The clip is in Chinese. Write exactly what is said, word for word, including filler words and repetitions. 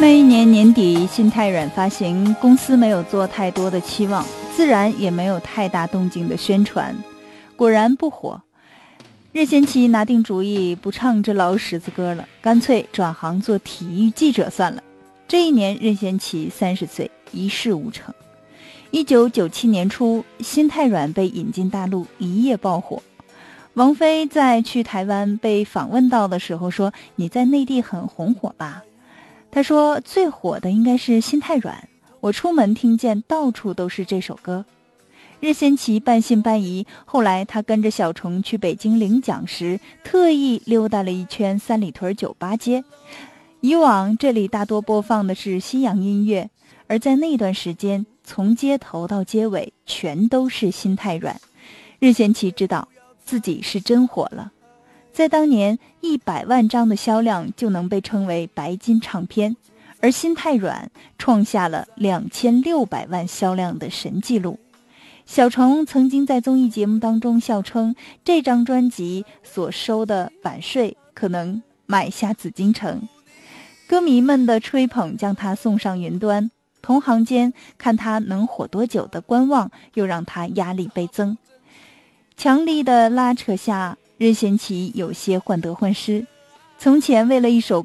那一年年底，心太软发行，公司没有做太多的期望，自然也没有太大动静的宣传，果然不火。任贤齐拿定主意，不唱这老十字歌了，干脆转行做体育记者算了。这一年，任贤齐三十岁，一事无成。一九九七年初，心太软被引进大陆，一夜爆火。王菲在去台湾被访问到的时候说：“你在内地很红火吧？”他说最火的应该是心太软，我出门听见到处都是这首歌。任贤齐半信半疑，后来他跟着小虫去北京领奖时，特意溜达了一圈三里屯酒吧街。以往这里大多播放的是西洋音乐，而在那段时间，从街头到街尾全都是心太软。任贤齐知道自己是真火了。在当年，一百万张的销量就能被称为白金唱片，而心太软创下了两千六百万销量的神纪录。小虫曾经在综艺节目当中笑称，这张专辑所收的版税可能买下紫禁城。歌迷们的吹捧将他送上云端，同行间看他能火多久的观望，又让他压力倍增。强力的拉扯下，任贤齐有些患得患失。从前为了一首